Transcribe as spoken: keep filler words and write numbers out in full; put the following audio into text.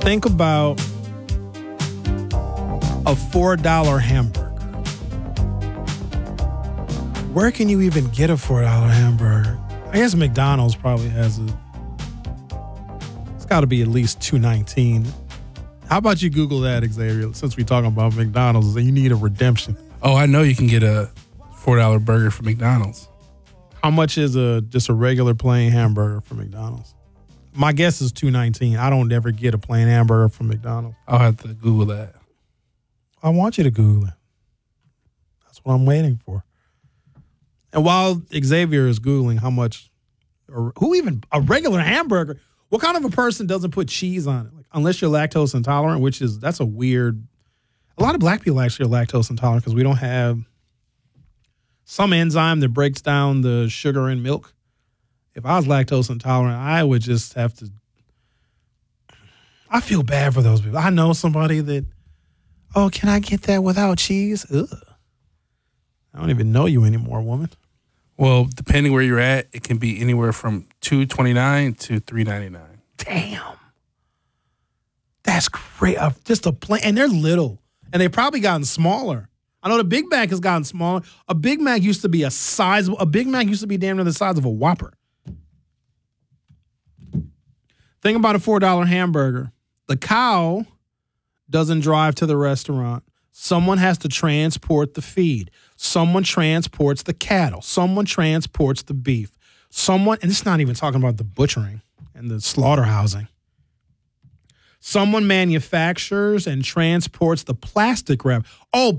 Think about a four dollar hamburger. Where can you even get a four dollar hamburger? I guess McDonald's probably has a. It's got to be at least two nineteen. How about you Google that, Xavier? Since we're talking about McDonald's, and you need a redemption. Oh, I know you can get a four dollar burger from McDonald's. How much is a just a regular plain hamburger from McDonald's? My guess is two nineteen. I don't ever get a plain hamburger from McDonald's. I'll have to Google that. I want you to Google it. That's what I'm waiting for. And while Xavier is Googling how much, or who even, a regular hamburger, what kind of a person doesn't put cheese on it? Like, unless you're lactose intolerant, which is, that's a weird, a lot of black people actually are lactose intolerant because we don't have some enzyme that breaks down the sugar in milk. If I was lactose intolerant, I would just have to, I feel bad for those people. I know somebody that, oh, can I get that without cheese? Ugh. I don't even know you anymore, woman. Well, depending where you're at, it can be anywhere from two twenty-nine to three ninety-nine. Damn. That's great. Uh, just a plain, and they're little. And they've probably gotten smaller. I know the Big Mac has gotten smaller. A Big Mac used to be a size, a Big Mac used to be damn near the size of a Whopper. Think about a four dollar hamburger. The cow doesn't drive to the restaurant. Someone has to transport the feed. Someone transports the cattle. Someone transports the beef. Someone, and it's not even talking about the butchering and the slaughterhousing. Someone manufactures and transports the plastic wrap. Oh,